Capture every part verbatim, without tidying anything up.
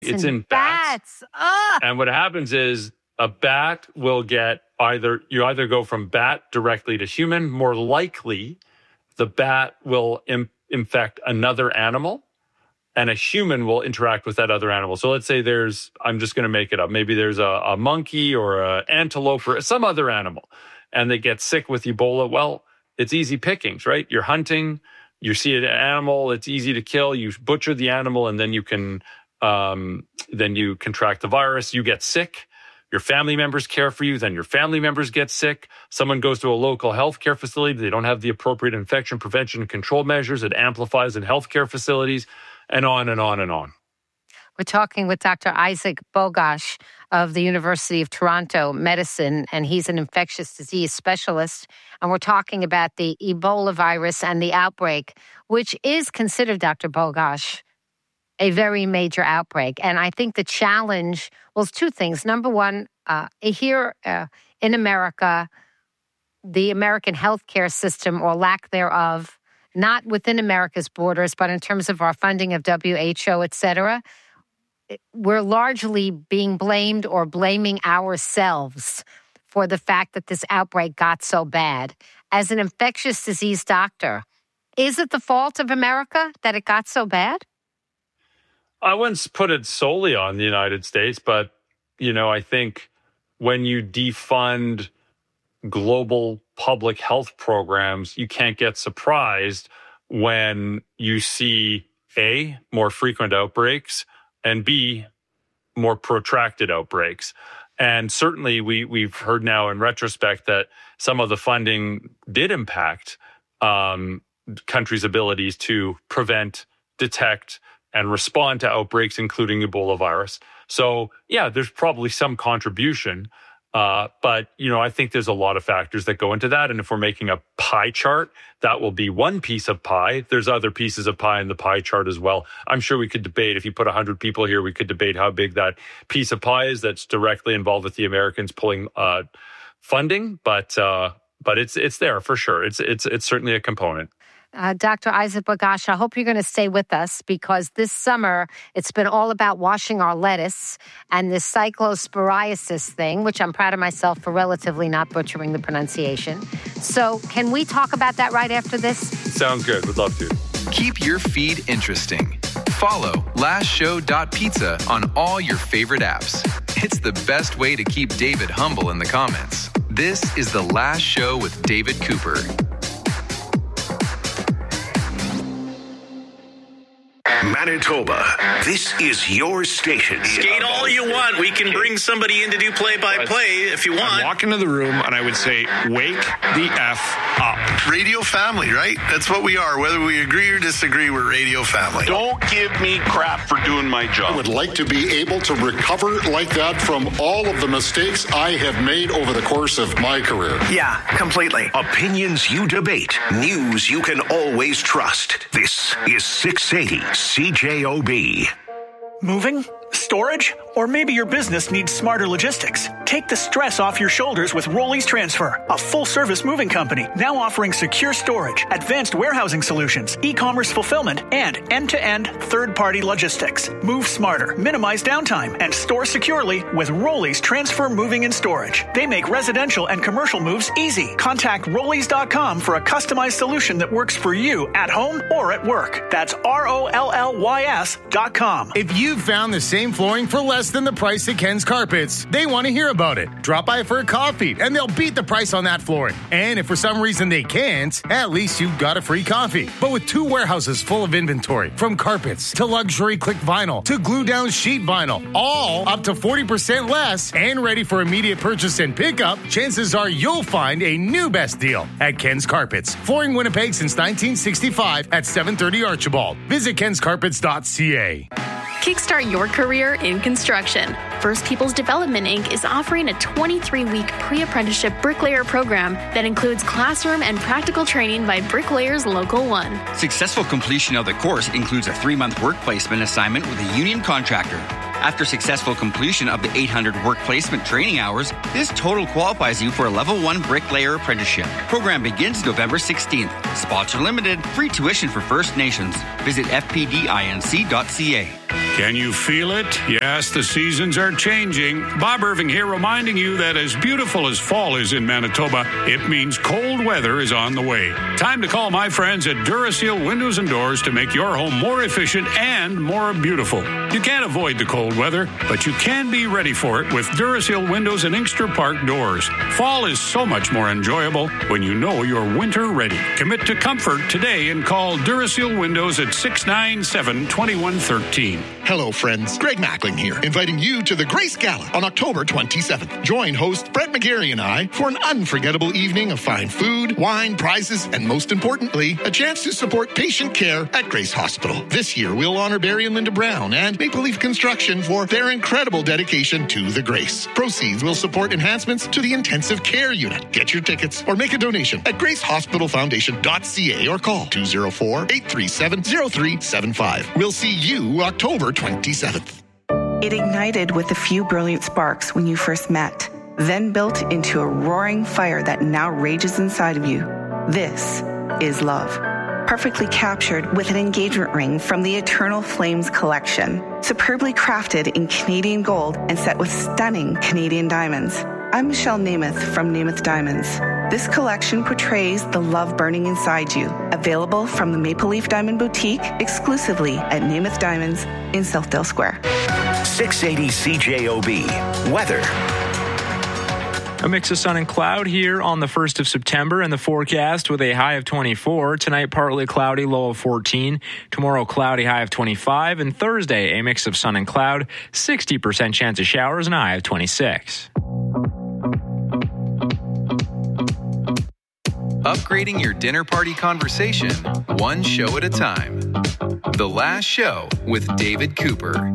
It's in bats. bats. And what happens is a bat will get either, you either go from bat directly to human. More likely, the bat will im- infect another animal and a human will interact with that other animal. So let's say there's, I'm just going to make it up. Maybe there's a, a monkey or an antelope or some other animal and they get sick with Ebola. Well, it's easy pickings, right? You're hunting, you see an animal, it's easy to kill, you butcher the animal, and then you can um, then you contract the virus, you get sick, your family members care for you, then your family members get sick, someone goes to a local healthcare facility, they don't have the appropriate infection prevention and control measures, it amplifies in healthcare facilities, and on and on and on. We're talking with Doctor Isaac Bogoch of the University of Toronto Medicine, and he's an infectious disease specialist. And we're talking about the Ebola virus and the outbreak, which is considered, Doctor Bogoch, a very major outbreak. And I think the challenge was two things. Number one, uh, here uh, in America, the American healthcare system, or lack thereof, not within America's borders, but in terms of our funding of W H O, et cetera, we're largely being blamed or blaming ourselves for the fact that this outbreak got so bad. As an infectious disease doctor, is it the fault of America that it got so bad? I wouldn't put it solely on the United States, but, you know, I think when you defund global public health programs, you can't get surprised when you see, A, more frequent outbreaks, and B, more protracted outbreaks. And certainly we, we've heard now in retrospect that some of the funding did impact um, countries' abilities to prevent, detect, and respond to outbreaks, including Ebola virus. So, yeah, there's probably some contribution. Uh, but, you know, I think there's a lot of factors that go into that. And if we're making a pie chart, that will be one piece of pie. There's other pieces of pie in the pie chart as well. I'm sure we could debate, if you put one hundred people here, we could debate how big that piece of pie is that's directly involved with the Americans pulling uh, funding. But uh, but it's it's there for sure. It's it's it's certainly a component. Uh, Doctor Isaac Bogoch, I hope you're going to stay with us, because this summer it's been all about washing our lettuce and this cyclosporiasis thing, which I'm proud of myself for relatively not butchering the pronunciation. So can we talk about that right after this? Sounds good. Would love to. Keep your feed interesting. Follow last show dot pizza on all your favorite apps. It's the best way to keep David humble in the comments. This is The Last Show with David Cooper. Manitoba, this is your station. Skate all you want. We can bring somebody in to do play-by-play if you want. I'd walk into the room and I would say, wake the F up. Radio family, right? That's what we are. Whether we agree or disagree, we're radio family. Don't give me crap for doing my job. I would like to be able to recover like that from all of the mistakes I have made over the course of my career. Yeah, completely. Opinions you debate. News you can always trust. This is six eighty C J O B. Moving? Storage? Or maybe your business needs smarter logistics. Take the stress off your shoulders with Rollies Transfer, a full-service moving company now offering secure storage, advanced warehousing solutions, e-commerce fulfillment, and end-to-end third-party logistics. Move smarter, minimize downtime, and store securely with Rollies Transfer Moving and Storage. They make residential and commercial moves easy. Contact Rollies dot com for a customized solution that works for you at home or at work. That's R O L L Y S dot com. If you've found the same flooring for less than the price at Ken's Carpets, they want to hear about it. Drop by for a coffee, and they'll beat the price on that flooring. And if for some reason they can't, at least you got a free coffee. But with two warehouses full of inventory, from carpets to luxury click vinyl to glue-down sheet vinyl, all up to forty percent less and ready for immediate purchase and pickup, chances are you'll find a new best deal at Ken's Carpets. Flooring Winnipeg since nineteen sixty-five at seven thirty Archibald. Visit kens carpets dot c a. Kickstart your career in construction. First Peoples Development Incorporated is offering a twenty-three week pre-apprenticeship bricklayer program that includes classroom and practical training by Bricklayers Local one. Successful completion of the course includes a three-month work placement assignment with a union contractor. After successful completion of the eight hundred work placement training hours, this total qualifies you for a level one bricklayer apprenticeship. Program begins November sixteenth. Spots are limited. Free tuition for First Nations. Visit f p d inc dot c a. Can you feel it? Yes, the seasons are changing. Bob Irving here reminding you that as beautiful as fall is in Manitoba, it means cold weather is on the way. Time to call my friends at Duraseal Windows and Doors to make your home more efficient and more beautiful. You can't avoid the cold weather, but you can be ready for it with Duraseal Windows and Inkster Park doors. Fall is so much more enjoyable when you know you're winter ready. Commit to comfort today and call Duraseal Windows at six nine seven, two one one three. Hello, friends. Greg Mackling here, inviting you to the Grace Gala on October twenty-seventh. Join host Brett McGarry and I for an unforgettable evening of fine food, wine, prizes, and most importantly, a chance to support patient care at Grace Hospital. This year, we'll honor Barry and Linda Brown and Maple Leaf Construction for their incredible dedication to the Grace. Proceeds will support enhancements to the intensive care unit. Get your tickets or make a donation at grace hospital foundation dot c a or call two oh four, eight three seven, oh three seven five. We'll see you October twenty-seventh. It ignited with a few brilliant sparks when you first met, then built into a roaring fire that now rages inside of you. This is love. Perfectly captured with an engagement ring from the Eternal Flames collection, superbly crafted in Canadian gold and set with stunning Canadian diamonds. I'm Michelle Namath from Namath Diamonds. This collection portrays the love burning inside you. Available from the Maple Leaf Diamond Boutique exclusively at Namath Diamonds in Southdale Square. six eighty C J O B. Weather. A mix of sun and cloud here on the first of September and the forecast with a high of twenty-four. Tonight, partly cloudy, low of fourteen. Tomorrow, cloudy, high of twenty-five. And Thursday, a mix of sun and cloud, sixty percent chance of showers and a high of twenty-six. Upgrading your dinner party conversation, one show at a time. The Last Show with David Cooper.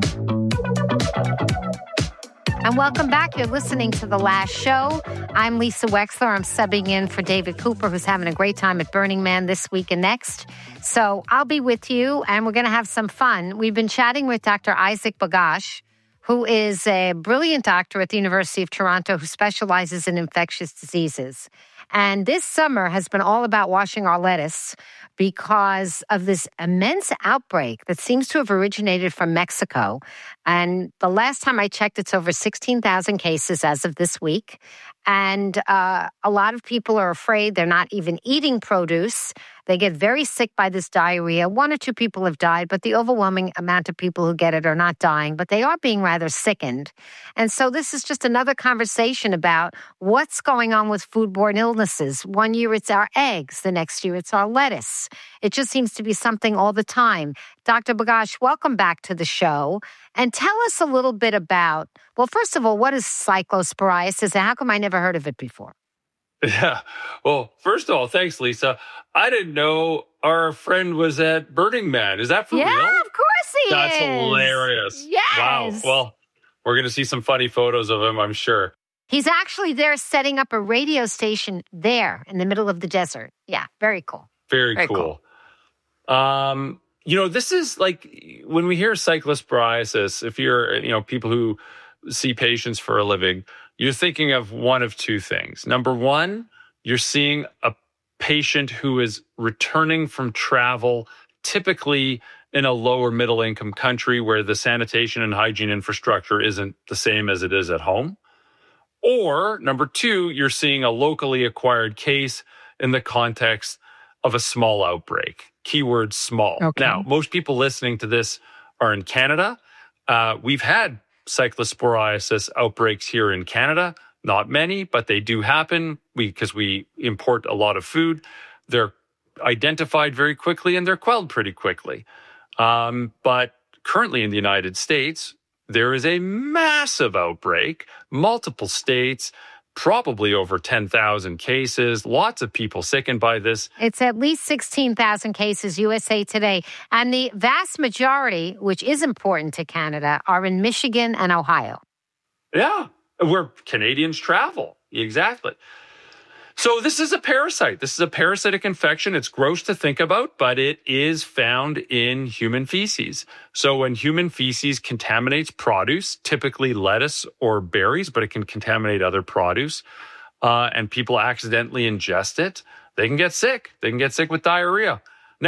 And welcome back. You're listening to The Last Show. I'm Lisa Wexler. I'm subbing in for David Cooper, who's having a great time at Burning Man this week and next. So I'll be with you, and we're going to have some fun. We've been chatting with Doctor Isaac Bogosh, who is a brilliant doctor at the University of Toronto who specializes in infectious diseases. And this summer has been all about washing our lettuce because of this immense outbreak that seems to have originated from Mexico. And the last time I checked, it's over sixteen thousand cases as of this week. And uh, a lot of people are afraid they're not even eating produce. They get very sick by this diarrhea. One or two people have died, but the overwhelming amount of people who get it are not dying, but they are being rather sickened. And so this is just another conversation about what's going on with foodborne illnesses. One year it's our eggs, the next year it's our lettuce. It just seems to be something all the time. Doctor Bogosh, welcome back to the show. And tell us a little bit about, well, first of all, what is cyclosporiasis and how come I never heard of it before? Yeah. Well, first of all, thanks, Lisa. I didn't know our friend was at Burning Man. Is that for yeah, real? Yeah, of course he That's is. That's hilarious. Yes. Wow. Well, we're going to see some funny photos of him, I'm sure. He's actually there setting up a radio station there in the middle of the desert. Yeah, very cool. Very, very cool. cool. Um, you know, this is like when we hear cyclosporiasis, if you're, you know, people who see patients for a living, you're thinking of one of two things. Number one, you're seeing a patient who is returning from travel, typically in a lower middle income country where the sanitation and hygiene infrastructure isn't the same as it is at home. Or number two, you're seeing a locally acquired case in the context of a small outbreak. Keyword small. Okay. Now, most people listening to this are in Canada. Uh, we've had cyclosporiasis outbreaks here in Canada. Not many, but they do happen because we, we import a lot of food. They're identified very quickly and they're quelled pretty quickly. Um, but currently in the United States, there is a massive outbreak, multiple states, probably over ten thousand cases, lots of people sickened by this. It's at least sixteen thousand cases, U S A Today. And the vast majority, which is important to Canada, are in Michigan and Ohio. Yeah, where Canadians travel. Exactly. So this is a parasite. This is a parasitic infection. It's gross to think about, but it is found in human feces. So when human feces contaminates produce, typically lettuce or berries, but it can contaminate other produce, uh, and people accidentally ingest it, they can get sick. They can get sick with diarrhea. Now,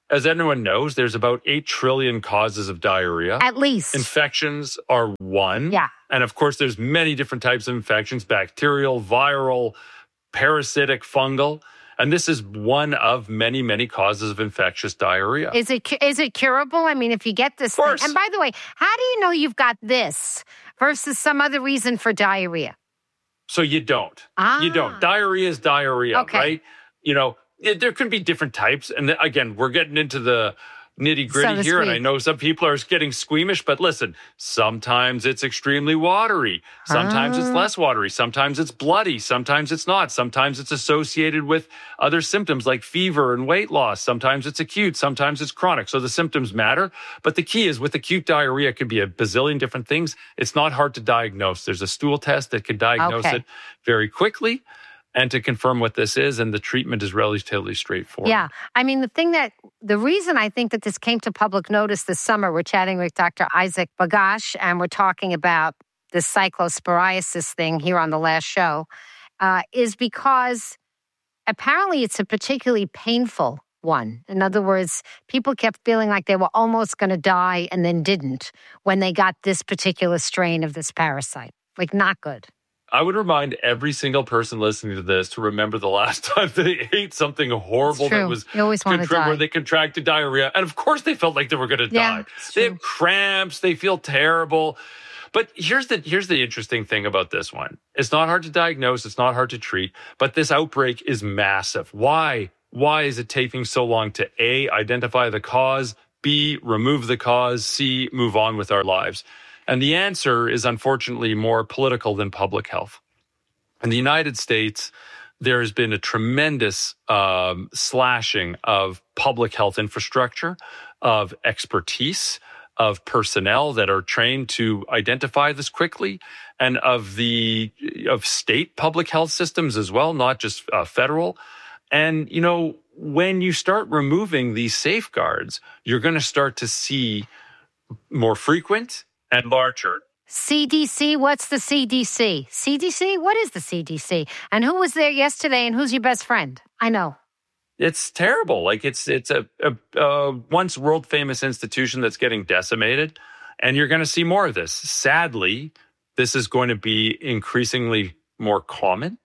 as everyone knows, there's about eight trillion causes of diarrhea. At least. Infections are one. Yeah. And of course, there's many different types of infections, bacterial, viral, parasitic, fungal. And this is one of many, many causes of infectious diarrhea. Is it is it curable? I mean, if you get this thing. And by the way, how do you know you've got this versus some other reason for diarrhea? So you don't. Ah. You don't. Diarrhea is diarrhea, Okay. right? You know, it, there could be different types. And th- again, we're getting into the nitty gritty So to here. And I speak. know some people are getting squeamish, but listen, sometimes it's extremely watery. Sometimes it's Ah. less watery. Sometimes it's bloody. Sometimes it's not. Sometimes it's associated with other symptoms like fever and weight loss. Sometimes it's acute. Sometimes it's chronic. So the symptoms matter. But the key is with acute diarrhea, it could be a bazillion different things. It's not hard to diagnose. There's a stool test that can diagnose Okay. it very quickly and to confirm what this is. And the treatment is relatively straightforward. Yeah. I mean, the thing that, the reason I think that this came to public notice this summer, we're chatting with Doctor Isaac Bogosh, and we're talking about this cyclosporiasis thing here on the last show, uh, is because apparently it's a particularly painful one. In other words, people kept feeling like they were almost going to die and then didn't when they got this particular strain of this parasite. Like, not good. I would remind every single person listening to this to remember the last time they ate something horrible It's true. that was You always wanna contra- die. where they contracted diarrhea. And of course they felt like they were going to Yeah, die. They have cramps, they feel terrible. But here's the here's the interesting thing about this one. It's not hard to diagnose, it's not hard to treat, but this outbreak is massive. Why? Why is it taking so long to A, identify the cause, B, remove the cause, C, move on with our lives? And the answer is unfortunately more political than public health. In the United States, there has been a tremendous um, slashing of public health infrastructure, of expertise, of personnel that are trained to identify this quickly, and of the of state public health systems as well, not just uh, federal. And, you know, when you start removing these safeguards, you're going to start to see more frequent and larger. C D C, what's the C D C? C D C? What is the C D C? And who was there yesterday and who's your best friend? I know. It's terrible. Like it's it's a, a, a once world famous institution that's getting decimated, and you're going to see more of this. Sadly, this is going to be increasingly more common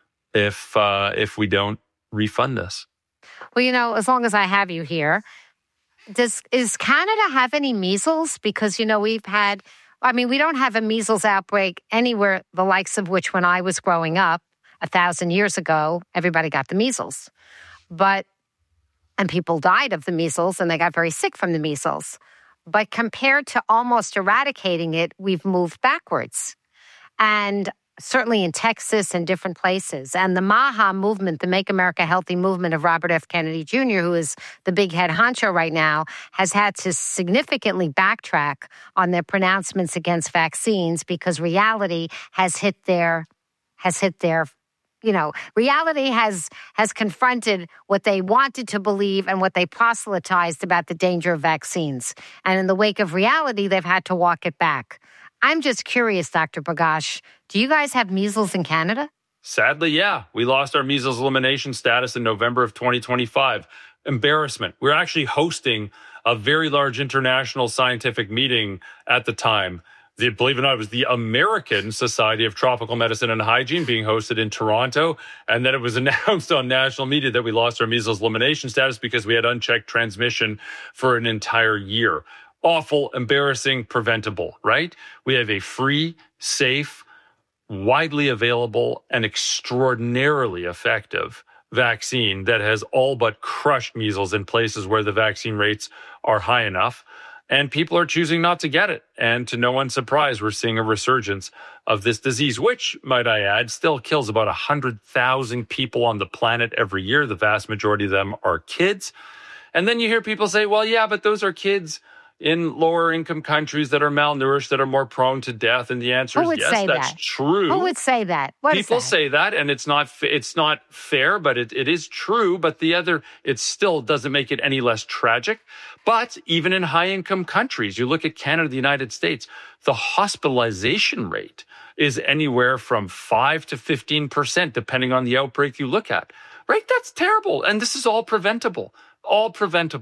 if uh, if we don't refund this. Well, you know, as long as I have you here, does is Canada have any measles? Because, you know, we've had, I mean, we don't have a measles outbreak anywhere the likes of which when I was growing up a thousand years ago, everybody got the measles. But, and people died of the measles and they got very sick from the measles. But compared to almost eradicating it, we've moved backwards. And certainly in Texas and different places. And the MAHA movement, the Make America Healthy movement of Robert F. Kennedy Junior, who is the big head honcho right now, has had to significantly backtrack on their pronouncements against vaccines because reality has hit their, has hit their, you know, reality has has confronted what they wanted to believe and what they proselytized about the danger of vaccines. And in the wake of reality, they've had to walk it back. I'm just curious, Doctor Bogosh, do you guys have measles in Canada? Sadly, yeah. We lost our measles elimination status in November of twenty twenty-five. Embarrassment. We're actually hosting a very large international scientific meeting at the time. The, believe it or not, it was the American Society of Tropical Medicine and Hygiene being hosted in Toronto. And then it was announced on national media that we lost our measles elimination status because we had unchecked transmission for an entire year. Awful, embarrassing, preventable, right? We have a free, safe, widely available, and extraordinarily effective vaccine that has all but crushed measles in places where the vaccine rates are high enough. And people are choosing not to get it. And to no one's surprise, we're seeing a resurgence of this disease, which, might I add, still kills about one hundred thousand people on the planet every year. The vast majority of them are kids. And then you hear people say, well, yeah, but those are kids in lower income countries that are malnourished, that are more prone to death. And the answer Who is would yes, say that's that? true. Who would say that? What is People that? say that, and it's not fa- it's not fair, but it, it is true. But the other, it still doesn't make it any less tragic. But even in high-income countries, you look at Canada, the United States, the hospitalization rate is anywhere from five to fifteen percent, depending on the outbreak you look at. Right? That's terrible. And this is all preventable. All preventable.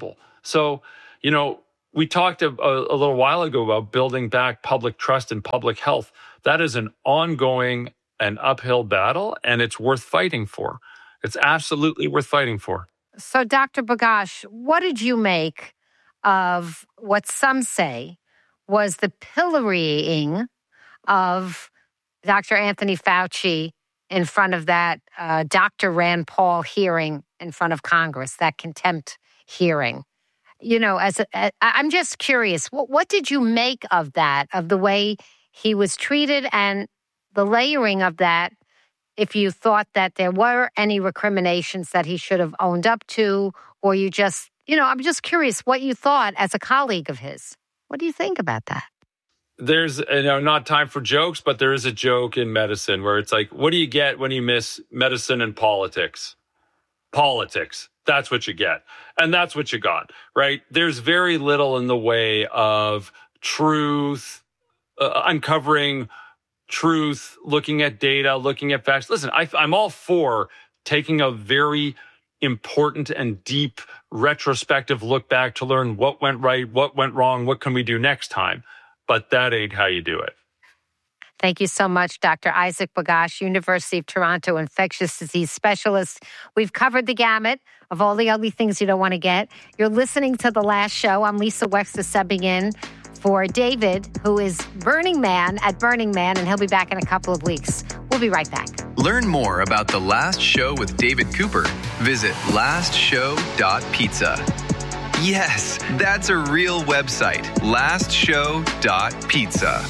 So, you know, we talked a, a little while ago about building back public trust in public health. That is an ongoing and uphill battle, and it's worth fighting for. It's absolutely worth fighting for. So, Doctor Bogosh, what did you make of what some say was the pillorying of Doctor Anthony Fauci in front of that uh, Doctor Rand Paul hearing in front of Congress, that contempt hearing? You know, as a, a, I'm just curious, what, what did you make of that, of the way he was treated and the layering of that, if you thought that there were any recriminations that he should have owned up to, or you just, you know, I'm just curious what you thought as a colleague of his. What do you think about that? There's, you know, not time for jokes, but there is a joke in medicine where it's like, what do you get when you miss medicine and politics? Politics. That's what you get. And that's what you got, right? There's very little in the way of truth, uh, uncovering truth, looking at data, looking at facts. Listen, I, I'm all for taking a very important and deep retrospective look back to learn what went right, what went wrong, what can we do next time. But that ain't how you do it. Thank you so much, Doctor Isaac Bogosh, University of Toronto infectious disease specialist. We've covered the gamut of all the ugly things you don't want to get. You're listening to The Last Show. I'm Lisa Wexler subbing in for David, who is Burning Man at Burning Man, and he'll be back in a couple of weeks. We'll be right back. Learn more about The Last Show with David Cooper. Visit last show dot pizza. Yes, that's a real website, last show dot pizza.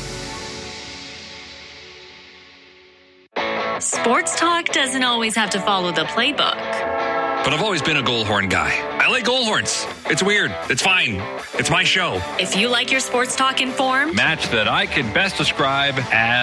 Sports talk doesn't always have to follow the playbook. But I've always been a Goldhorn guy. I like Goldhorns. It's weird. It's fine. It's my show. If you like your sports talk informed, match that I could best describe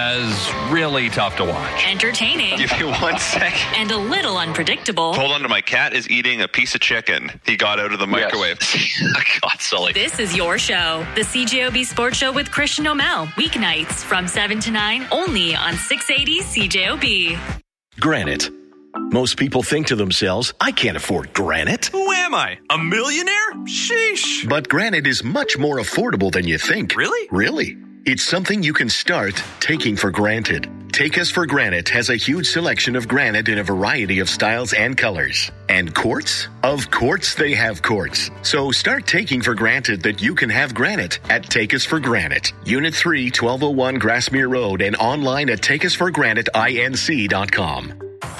as really tough to watch. Entertaining. Give you one sec. And a little unpredictable. Hold on to my cat is eating a piece of chicken. He got out of the microwave. Yes. God, Sully. This is your show. The C J O B Sports Show with Christian O'Mell. Weeknights from seven to nine, only on six eighty C J O B. Granite. Most people think to themselves, I can't afford granite. Who am I? A millionaire? Sheesh. But granite is much more affordable than you think. Really? Really. It's something you can start taking for granted. Take Us for Granite has a huge selection of granite in a variety of styles and colors. And quartz? Of course they have quartz. So start taking for granted that you can have granite at Take Us for Granite. Unit three, twelve oh one Grassmere Road, and online at take us for granite inc dot com.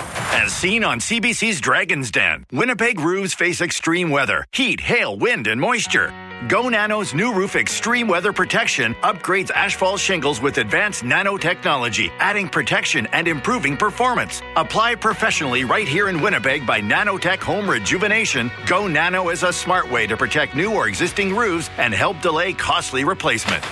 As seen on C B C's Dragon's Den, Winnipeg roofs face extreme weather, heat, hail, wind, and moisture. Go Nano's new roof extreme weather protection upgrades asphalt shingles with advanced nanotechnology, adding protection and improving performance. Apply professionally right here in Winnipeg by Nanotech Home Rejuvenation. Go Nano is a smart way to protect new or existing roofs and help delay costly replacement.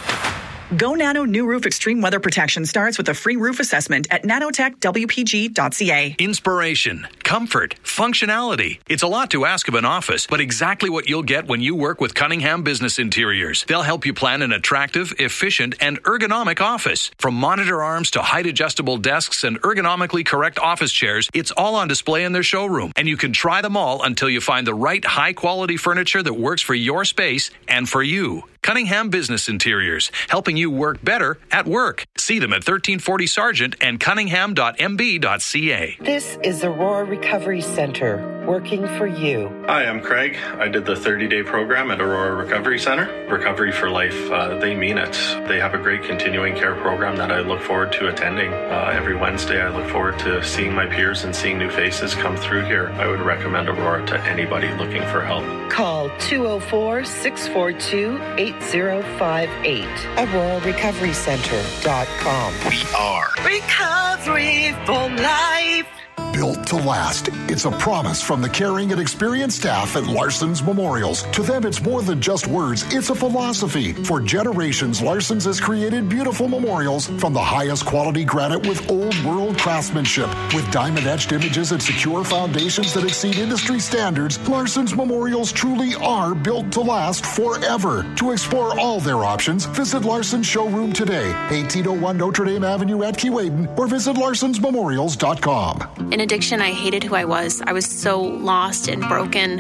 Go Nano New Roof Extreme Weather Protection starts with a free roof assessment at nanotech w p g dot c a. Inspiration, comfort, functionality. It's a lot to ask of an office, but exactly what you'll get when you work with Cunningham Business Interiors. They'll help you plan an attractive, efficient, and ergonomic office. From monitor arms to height-adjustable desks and ergonomically correct office chairs, it's all on display in their showroom, and you can try them all until you find the right high-quality furniture that works for your space and for you. Cunningham Business Interiors, helping you work better at work. See them at thirteen forty Sargent and cunningham dot m b dot c a. This is Aurora Recovery Center, working for you. Hi, I'm Craig. I did the thirty-day program at Aurora Recovery Center. Recovery for Life, uh, they mean it. They have a great continuing care program that I look forward to attending. Uh, every Wednesday, I look forward to seeing my peers and seeing new faces come through here. I would recommend Aurora to anybody looking for help. Call two oh four, six four two, eight oh five eight. Aurora Recovery Center dot com. We are Recovery for Life. Built to last. It's a promise from the caring and experienced staff at Larson's Memorials. To them, it's more than just words. It's a philosophy. For generations, Larson's has created beautiful memorials from the highest quality granite with old world craftsmanship. With diamond-etched images and secure foundations that exceed industry standards, Larson's Memorials truly are built to last forever. To explore all their options, visit Larson's showroom today, eighteen oh one Notre Dame Avenue at Keewaydin, or visit larsons memorials dot com. In addiction, I hated who I was. I was so lost and broken.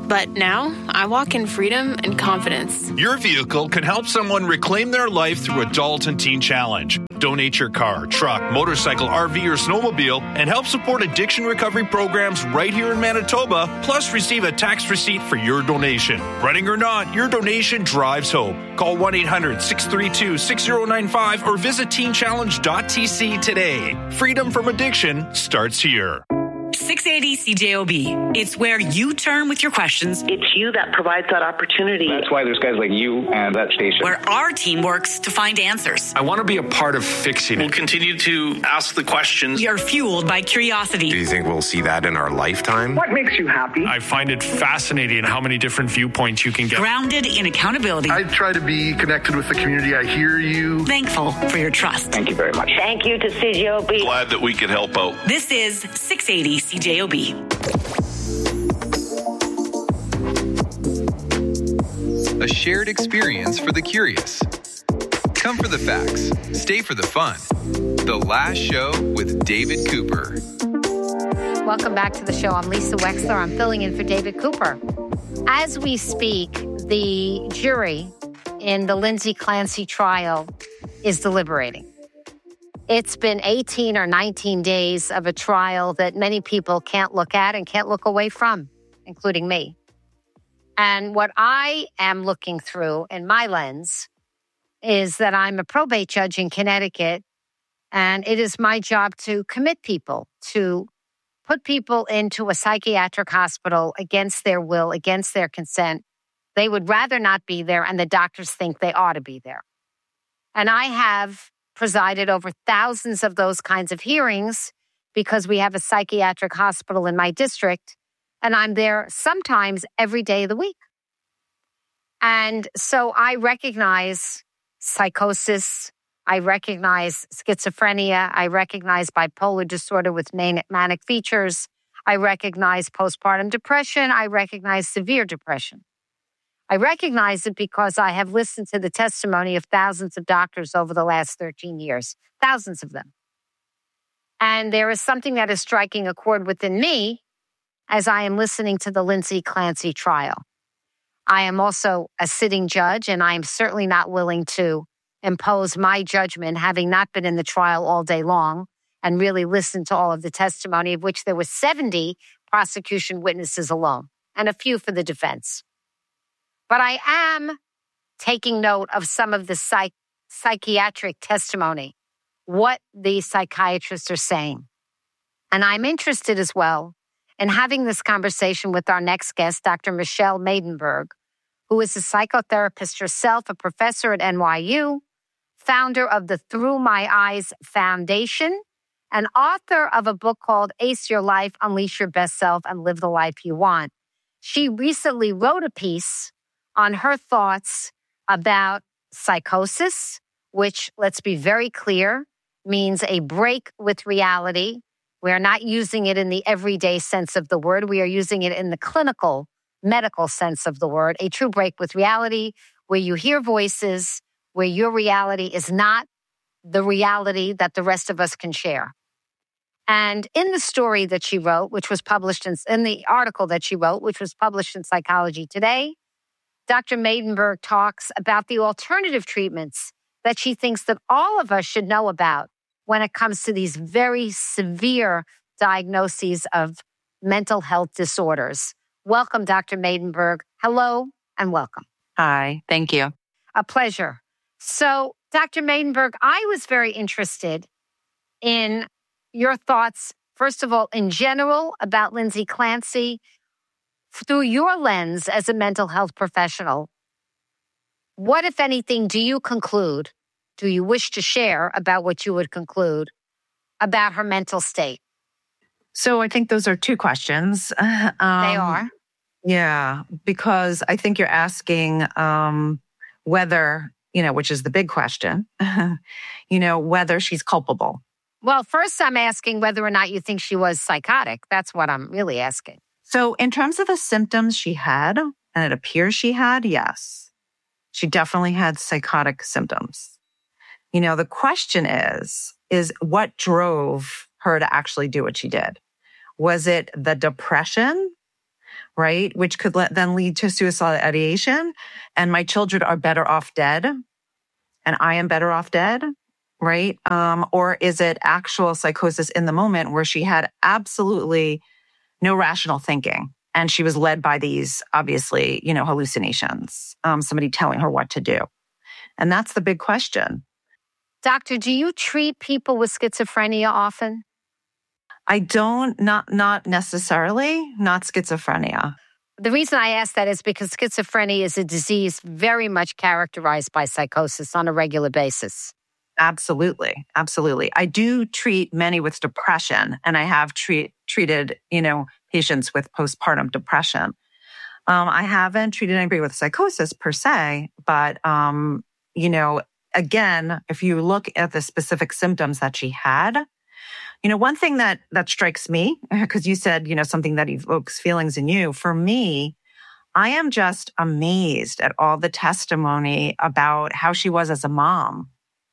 But now, I walk in freedom and confidence. Your vehicle can help someone reclaim their life through Adult and Teen Challenge. Donate your car, truck, motorcycle, R V, or snowmobile and help support addiction recovery programs right here in Manitoba, plus receive a tax receipt for your donation. Running or not, your donation drives hope. Call one eight hundred six three two six zero nine five or visit teen challenge dot t c today. Freedom from addiction starts here. six eighty C J O B. It's where you turn with your questions. It's you that provides that opportunity. That's why there's guys like you and that station. Where our team works to find answers. I want to be a part of fixing it. We'll continue to ask the questions. You're fueled by curiosity. Do you think we'll see that in our lifetime? What makes you happy? I find it fascinating how many different viewpoints you can get. Grounded in accountability. I try to be connected with the community. I hear you. Thankful for your trust. Thank you very much. Thank you to C J O B. Glad that we could help out. This is six eighty C J O B. A shared experience for the curious. Come for the facts, stay for the fun. The Last Show with David Cooper. Welcome back to the show. I'm Lisa Wexler. I'm filling in for David Cooper. As we speak, the jury in the Lindsay Clancy trial is deliberating. It's been eighteen or nineteen days of a trial that many people can't look at and can't look away from, including me. And what I am looking through in my lens is that I'm a probate judge in Connecticut, and it is my job to commit people, to put people into a psychiatric hospital against their will, against their consent. They would rather not be there, and the doctors think they ought to be there. And I have presided over thousands of those kinds of hearings because we have a psychiatric hospital in my district, and I'm there sometimes every day of the week. And so I recognize psychosis, I recognize schizophrenia, I recognize bipolar disorder with manic features, I recognize postpartum depression, I recognize severe depression. I recognize it because I have listened to the testimony of thousands of doctors over the last thirteen years, thousands of them. And there is something that is striking a chord within me as I am listening to the Lindsay Clancy trial. I am also a sitting judge, and I am certainly not willing to impose my judgment, having not been in the trial all day long and really listened to all of the testimony, of which there were seventy prosecution witnesses alone and a few for the defense. But I am taking note of some of the psych- psychiatric testimony, what the psychiatrists are saying. And I'm interested as well in having this conversation with our next guest, Doctor Michelle Maidenberg, who is a psychotherapist herself, a professor at N Y U, founder of the Through My Eyes Foundation, and author of a book called Ace Your Life, Unleash Your Best Self, and Live the Life You Want. She recently wrote a piece on her thoughts about psychosis, which, let's be very clear, means a break with reality. We are not using it in the everyday sense of the word. We are using it in the clinical, medical sense of the word, a true break with reality, where you hear voices, where your reality is not the reality that the rest of us can share. And in the story that she wrote, which was published in, in the article that she wrote, which was published in Psychology Today, Doctor Maidenberg talks about the alternative treatments that she thinks that all of us should know about when it comes to these very severe diagnoses of mental health disorders. Welcome, Doctor Maidenberg. Hello and welcome. Hi, thank you. A pleasure. So, Doctor Maidenberg, I was very interested in your thoughts, first of all, in general about Lindsay Clancy, through your lens as a mental health professional. What, if anything, do you conclude, do you wish to share about what you would conclude about her mental state? So I think those are two questions. Um, they are. Yeah, because I think you're asking um, whether, you know, which is the big question, you know, whether she's culpable. Well, first I'm asking whether or not you think she was psychotic. That's what I'm really asking. So in terms of the symptoms she had, and it appears she had, yes, she definitely had psychotic symptoms. You know, the question is, is what drove her to actually do what she did? Was it the depression? right? Which could let, then lead to suicidal ideation. And my children are better off dead. And I am better off dead, right? Um, or is it actual psychosis in the moment where she had absolutely no rational thinking? And she was led by these, obviously, you know, hallucinations, um, somebody telling her what to do. And that's the big question. Doctor, do you treat people with schizophrenia often? I don't, not not necessarily, not schizophrenia. The reason I ask that is because schizophrenia is a disease very much characterized by psychosis on a regular basis. Absolutely. Absolutely. I do treat many with depression, and I have treat, treated, you know, patients with postpartum depression. Um, I haven't treated anybody with psychosis per se, but, um, you know, again, if you look at the specific symptoms that she had, you know, one thing that that strikes me, because you said, you know, something that evokes feelings in you, for me, I am just amazed at all the testimony about how she was as a mom,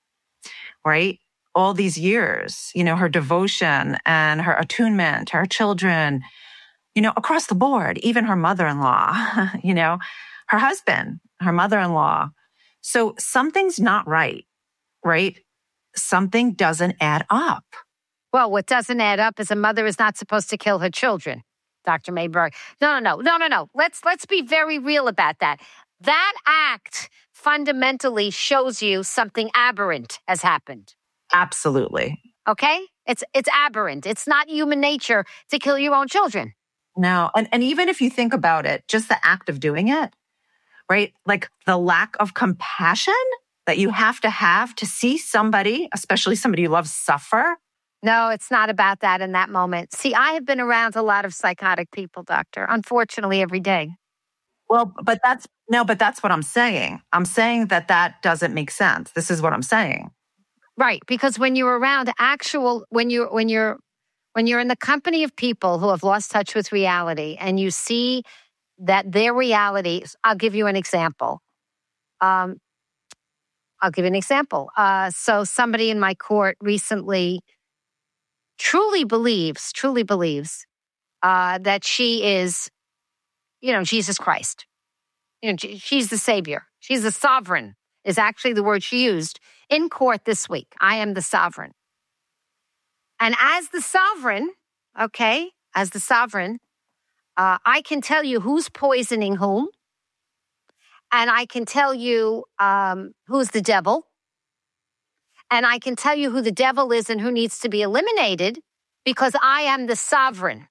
right? All these years, you know, her devotion and her attunement to her children, you know, across the board, even her mother-in-law, you know, her husband, her mother-in-law. So something's not right, right? Something doesn't add up. Well, what doesn't add up is a mother is not supposed to kill her children, Doctor Mayberg. No, no, no, no, no, no. Let's let's be very real about that. That act fundamentally shows you something aberrant has happened. Absolutely. Okay? It's it's aberrant. It's not human nature to kill your own children. No, and, and even if you think about it, just the act of doing it, right? Like the lack of compassion that you have to have to see somebody, especially somebody you love, suffer. No, it's not about that in that moment. See, I have been around a lot of psychotic people, doctor, unfortunately, every day. Well, but that's, no, but that's what I'm saying. I'm saying that that doesn't make sense. This is what I'm saying. Right, because when you're around actual, when you're, when you're, when you're in the company of people who have lost touch with reality and you see that their reality, I'll give you an example. Um, I'll give you an example. Uh, so somebody in my court recently truly believes, truly believes uh, that she is, you know, Jesus Christ. You know, she's the savior. She's the sovereign is actually the word she used in court this week. I am the sovereign. And as the sovereign, okay, as the sovereign, uh, I can tell you who's poisoning whom. And I can tell you um, who's the devil. And I can tell you who the devil is and who needs to be eliminated because I am the sovereign.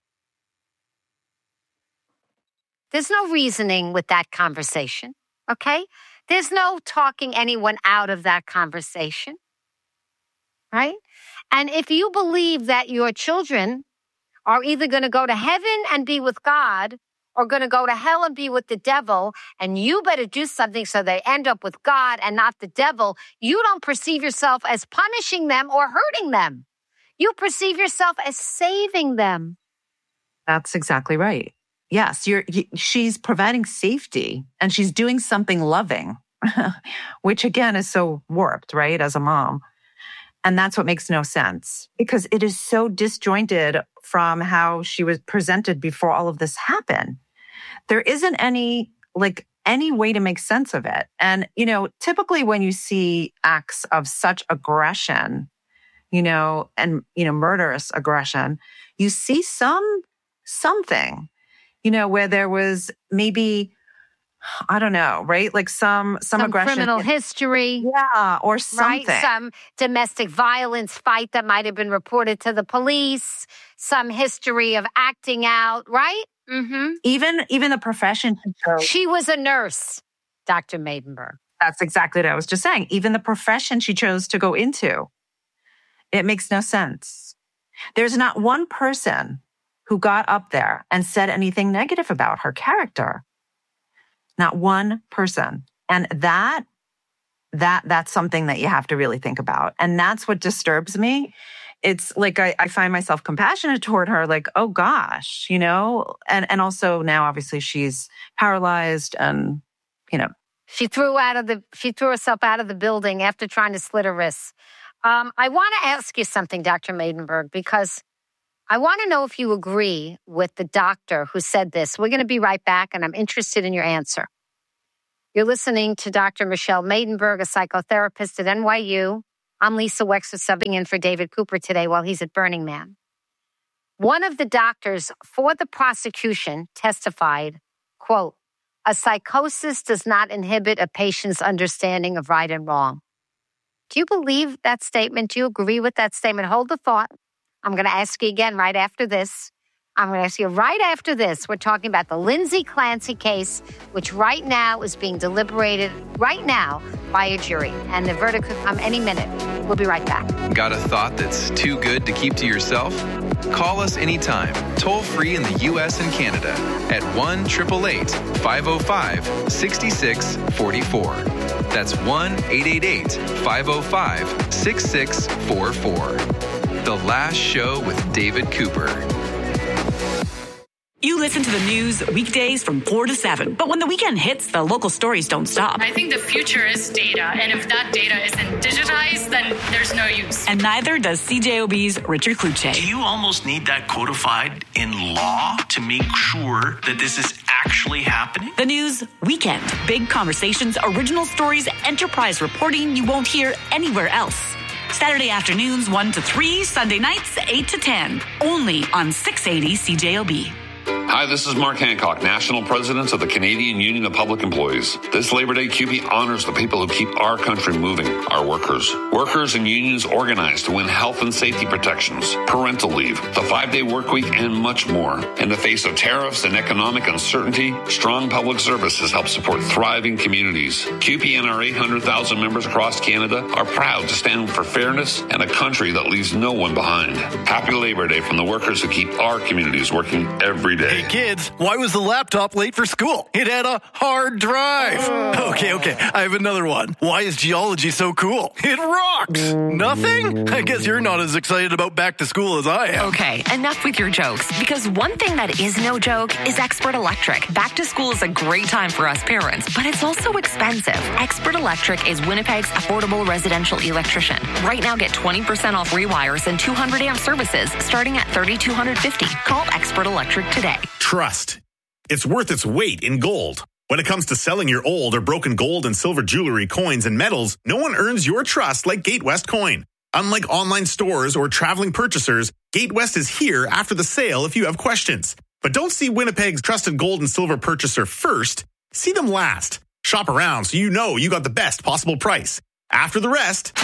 There's no reasoning with that conversation, okay? There's no talking anyone out of that conversation, right? And if you believe that your children are either going to go to heaven and be with God or going to go to hell and be with the devil, and you better do something so they end up with God and not the devil, you don't perceive yourself as punishing them or hurting them. You perceive yourself as saving them. That's exactly right. Yes, you're, you, she's providing safety and she's doing something loving, which again is so warped, right, as a mom. And that's what makes no sense because it is so disjointed from how she was presented before all of this happened. There isn't any, like, any way to make sense of it. And, you know, typically when you see acts of such aggression, you know, and, you know, murderous aggression, you see some, something, you know, where there was maybe, I don't know, right? Like some, some, some aggression. criminal history. Yeah, or something. Right? Some domestic violence fight that might have been reported to the police. Some history of acting out, right? Mm-hmm. Even, even the profession. She was a nurse, Doctor Maidenberg. That's exactly what I was just saying. Even the profession she chose to go into, it makes no sense. There's not one person who got up there and said anything negative about her character. Not one person. And that, that, that's something that you have to really think about. And that's what disturbs me. It's like, I, I find myself compassionate toward her, like, oh gosh, you know, and, and also now obviously she's paralyzed and, you know. She threw out of the, she threw herself out of the building after trying to slit her wrists. Um, I want to ask you something, Doctor Maidenberg, because I want to know if you agree with the doctor who said this. We're going to be right back, and I'm interested in your answer. You're listening to Doctor Michelle Maidenberg, a psychotherapist at N Y U. I'm Lisa Wexler, subbing in for David Cooper today while he's at Burning Man. One of the doctors for the prosecution testified, quote, "A psychosis does not inhibit a patient's understanding of right and wrong." Do you believe that statement? Do you agree with that statement? Hold the thought. I'm going to ask you again right after this. I'm going to ask you right after this. We're talking about the Lindsay Clancy case, which right now is being deliberated right now by a jury. And the verdict could come any minute. We'll be right back. Got a thought that's too good to keep to yourself? Call us anytime, toll free in the U S and Canada at one eight eight eight, five oh five, six six four four. That's one eight eight eight, five oh five, six six four four. The Last Show with David Cooper. You listen to the news weekdays from four to seven, but when the weekend hits, the local stories don't stop. I think the future is data, and if that data isn't digitized, then there's no use. And neither does C J O B's Richard Kluche. Do you almost need that codified in law to make sure that this is actually happening? The news weekend. Big conversations, original stories, enterprise reporting you won't hear anywhere else. Saturday afternoons one to three, Sunday nights eight to ten. Only on six eighty C J O B. Hi, this is Mark Hancock, National President of the Canadian Union of Public Employees. This Labor Day, C U P E honors the people who keep our country moving, our workers. Workers and unions organize to win health and safety protections, parental leave, the five-day work week, and much more. In the face of tariffs and economic uncertainty, strong public services help support thriving communities. C U P E and our eight hundred thousand members across Canada are proud to stand for fairness and a country that leaves no one behind. Happy Labor Day from the workers who keep our communities working every day. Hey kids, why was the laptop late for school? It had a hard drive. Oh. Okay, okay, I have another one. Why is geology so cool? It rocks. Nothing? I guess you're not as excited about back to school as I am. Okay, enough with your jokes, because one thing that is no joke is Expert Electric. Back to school is a great time for us parents, but it's also expensive. Expert Electric is Winnipeg's affordable residential electrician. Right now, get twenty percent off rewires and two hundred amp services starting at three thousand two hundred fifty dollars. Call Expert Electric today. Trust. It's worth its weight in gold. When it comes to selling your old or broken gold and silver jewelry, coins, and metals, no one earns your trust like Gatewest Coin. Unlike online stores or traveling purchasers, Gatewest is here after the sale if you have questions. But don't see Winnipeg's trusted gold and silver purchaser first. See them last. Shop around so you know you got the best possible price. After the rest,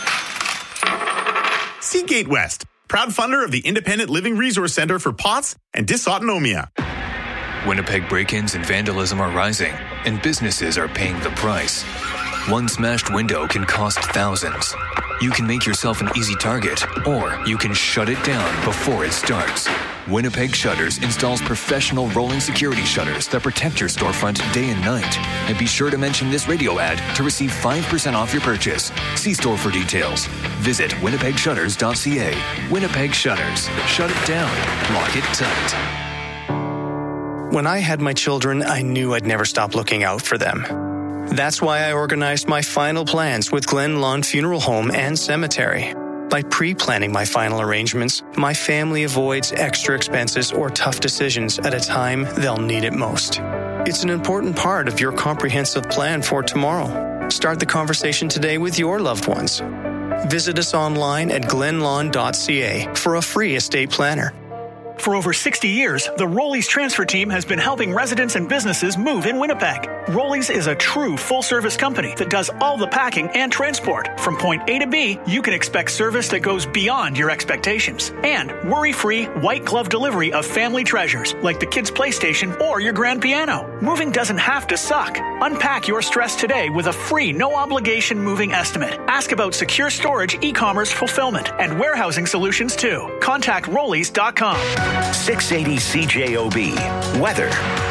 see Gatewest, proud funder of the Independent Living Resource Center for P O T S and Dysautonomia. Winnipeg break-ins and vandalism are rising, and businesses are paying the price. One smashed window can cost thousands. You can make yourself an easy target, or you can shut it down before it starts. Winnipeg Shutters installs professional rolling security shutters that protect your storefront day and night. And be sure to mention this radio ad to receive five percent off your purchase. See store for details. Visit winnipeg shutters dot c a. Winnipeg Shutters. Shut it down. Lock it tight. When I had my children, I knew I'd never stop looking out for them. That's why I organized my final plans with Glen Lawn Funeral Home and Cemetery. By pre-planning my final arrangements, my family avoids extra expenses or tough decisions at a time they'll need it most. It's an important part of your comprehensive plan for tomorrow. Start the conversation today with your loved ones. Visit us online at glen lawn dot c a for a free estate planner. For over sixty years, the Rollies Transfer Team has been helping residents and businesses move in Winnipeg. Rollies is a true full-service company that does all the packing and transport. From point A to B, you can expect service that goes beyond your expectations. And worry-free, white-glove delivery of family treasures, like the kids' PlayStation or your grand piano. Moving doesn't have to suck. Unpack your stress today with a free, no-obligation moving estimate. Ask about secure storage, e-commerce fulfillment, and warehousing solutions, too. Contact rollies dot com. six eighty C J O B. Weather.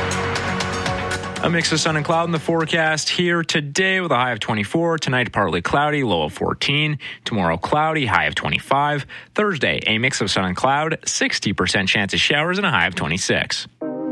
A mix of sun and cloud in the forecast here today with a high of twenty-four. Tonight, partly cloudy, low of fourteen. Tomorrow, cloudy, high of twenty-five. Thursday, a mix of sun and cloud, sixty percent chance of showers and a high of twenty-six.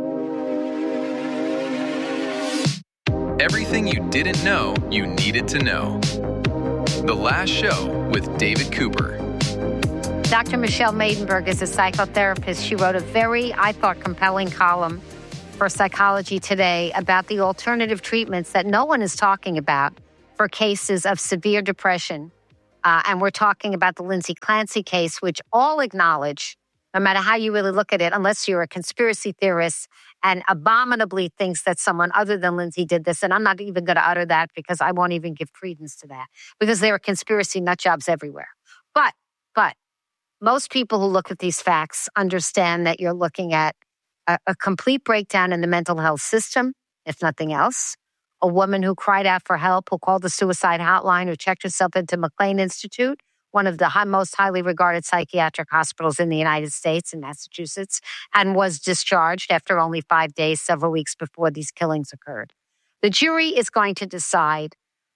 Everything you didn't know you needed to know. The Last Show with David Cooper. Doctor Michelle Maidenberg is a psychotherapist. She wrote a very, I thought, compelling column for Psychology Today about the alternative treatments that no one is talking about for cases of severe depression. Uh, and we're talking about the Lindsay Clancy case, which all acknowledge, no matter how you really look at it, unless you're a conspiracy theorist and abominably thinks that someone other than Lindsay did this. And I'm not even going to utter that because I won't even give credence to that because there are conspiracy nut jobs everywhere. But, but most people who look at these facts understand that you're looking at a, a complete breakdown in the mental health system, if nothing else. A woman who cried out for help, who called the suicide hotline, who checked herself into McLean Institute, one of the high, most highly regarded psychiatric hospitals in the United States, in Massachusetts, and was discharged after only five days, several weeks before these killings occurred. The jury is going to decide,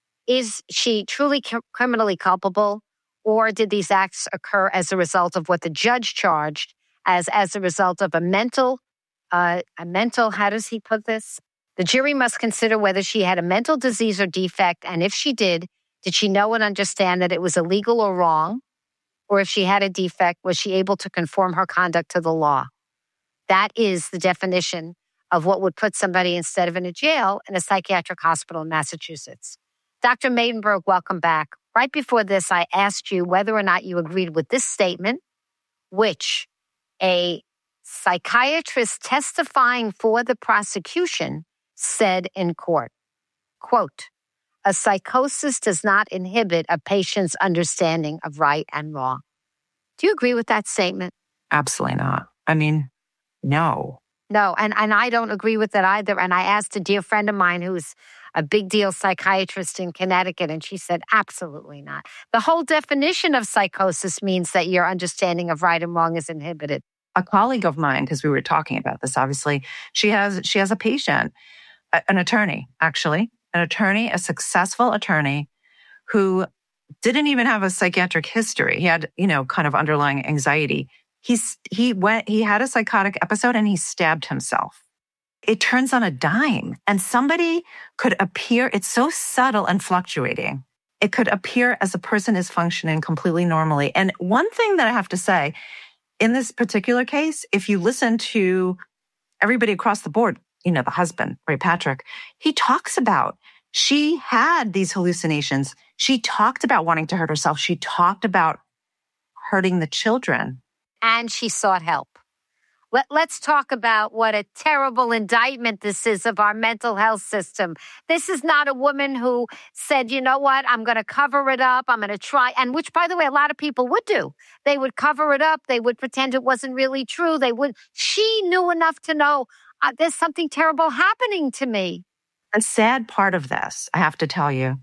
is she truly c- criminally culpable, or did these acts occur as a result of what the judge charged as, as a result of a mental, uh, a mental, how does he put this? The jury must consider whether she had a mental disease or defect, and if she did, did she know and understand that it was illegal or wrong? Or if she had a defect, was she able to conform her conduct to the law? That is the definition of what would put somebody, instead of in a jail, in a psychiatric hospital in Massachusetts. Doctor Maidenberg, welcome back. Right before this, I asked you whether or not you agreed with this statement, which a psychiatrist testifying for the prosecution said in court, quote, "A psychosis does not inhibit a patient's understanding of right and wrong." Do you agree with that statement? Absolutely not. I mean, no. No, and, and I don't agree with that either. And I asked a dear friend of mine who's a big deal psychiatrist in Connecticut, and she said, absolutely not. The whole definition of psychosis means that your understanding of right and wrong is inhibited. A colleague of mine, because we were talking about this, obviously, she has she has a patient, an attorney, actually, an attorney, a successful attorney who didn't even have a psychiatric history. He had, you know, kind of underlying anxiety. He's, he went, he had a psychotic episode and he stabbed himself. It turns on a dime, and somebody could appear, it's so subtle and fluctuating. It could appear as a person is functioning completely normally. And one thing that I have to say, in this particular case, if you listen to everybody across the board, you know, the husband, Ray Patrick, he talks about she had these hallucinations. She talked about wanting to hurt herself. She talked about hurting the children. And she sought help. Let, let's talk about what a terrible indictment this is of our mental health system. This is not a woman who said, you know what, I'm going to cover it up. I'm going to try. And which, by the way, a lot of people would do. They would cover it up. They would pretend it wasn't really true. They would. She knew enough to know uh, there's something terrible happening to me. A sad part of this, I have to tell you,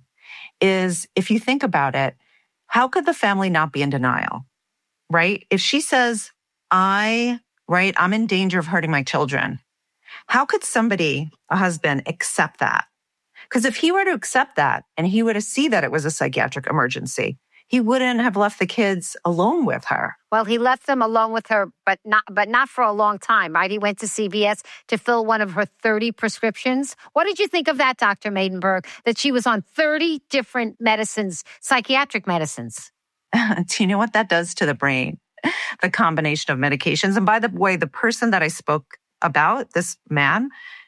is if you think about it, how could the family not be in denial, right? If she says, I... right? I'm in danger of hurting my children. How could somebody, a husband, accept that? Because if he were to accept that and he were to see that it was a psychiatric emergency, he wouldn't have left the kids alone with her. Well, he left them alone with her, but not but not for a long time, right? He went to C V S to fill one of her thirty prescriptions. What did you think of that, Doctor Maidenberg, that she was on thirty different medicines, psychiatric medicines? Do you know what that does to the brain? The combination of medications. And by the way, the person that I spoke about, this man,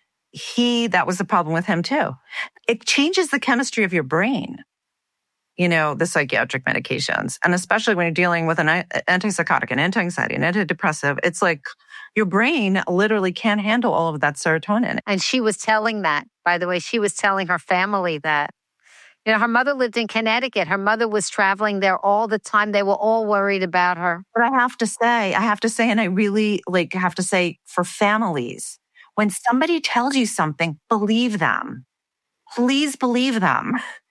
he, that was the problem with him too. It changes the chemistry of your brain, you know, the psychiatric medications. And especially when you're dealing with an antipsychotic, an anti-anxiety, an antidepressive, it's like your brain literally can't handle all of that serotonin. And she was telling that, by the way, she was telling her family that. You know, her mother lived in Connecticut. Her mother was traveling there all the time. They were all worried about her. But I have to say, I have to say, and I really like have to say for families, when somebody tells you something, believe them. Please believe them.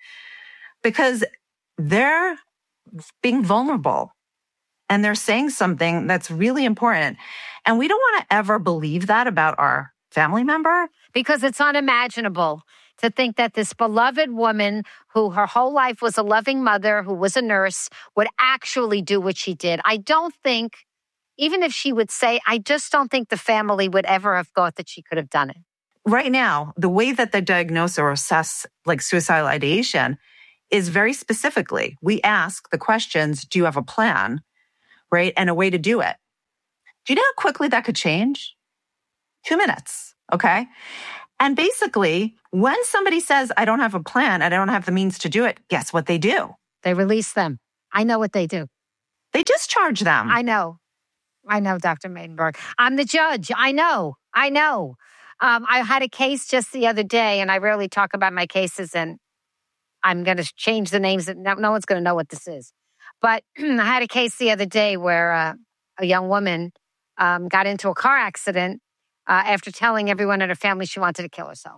Because they're being vulnerable and they're saying something that's really important. And we don't want to ever believe that about our family member. Because it's unimaginable to think that this beloved woman who her whole life was a loving mother, who was a nurse, would actually do what she did. I don't think, even if she would say, I just don't think the family would ever have thought that she could have done it. Right now, the way that they diagnose or assess like suicidal ideation is very specifically, we ask the questions, do you have a plan? right? And a way to do it. Do you know how quickly that could change? Two minutes, okay? And basically, when somebody says, I don't have a plan, I don't have the means to do it, guess what they do? They release them. I know what they do. They discharge them. I know. I know, Doctor Maidenberg. I'm the judge. I know. I know. Um, I had a case just the other day, and I rarely talk about my cases, and I'm going to change the names. No, no one's going to know what this is. But I had a case the other day where uh, a young woman um, got into a car accident uh, after telling everyone in her family she wanted to kill herself.